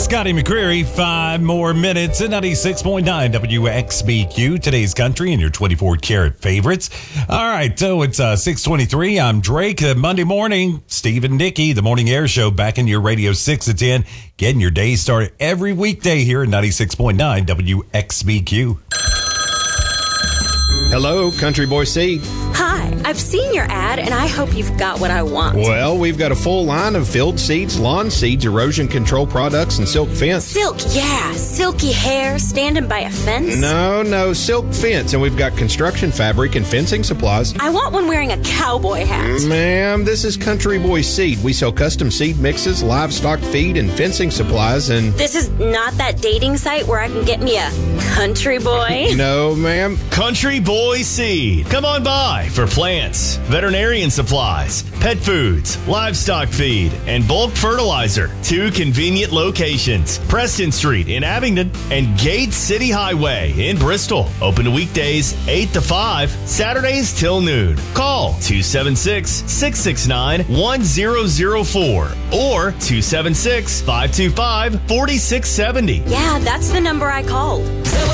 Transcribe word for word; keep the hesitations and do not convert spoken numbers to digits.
Scotty McCreery, five more minutes at ninety-six point nine W X B Q, today's country and your twenty-four karat favorites. All right, so it's uh, six twenty-three. I'm Drake. Uh, Monday morning, Steve and Nikki, the Morning Air Show, back in your radio six to ten, getting your day started every weekday here at ninety-six point nine W X B Q. Hello, Country Boy Seed. Hi, I've seen your ad and I hope you've got what I want. Well, we've got a full line of field seeds, lawn seeds, erosion control products, and silk fence. Silk, yeah. Silky hair standing by a fence. No, no, silk fence. And we've got construction fabric and fencing supplies. I want one wearing a cowboy hat. Ma'am, this is Country Boy Seed. We sell custom seed mixes, livestock feed, and fencing supplies, and... This is not that dating site where I can get me a country boy? No, ma'am. Country Boy Seed. Come on by for plants, veterinarian supplies, pet foods, livestock feed, and bulk fertilizer. Two convenient locations: Preston Street in Abingdon and Gate City Highway in Bristol. Open weekdays eight to five, Saturdays till noon. Call two seven six, six six nine, one zero zero four or two seven six, five two five, four six seven zero. Yeah, that's the number I called.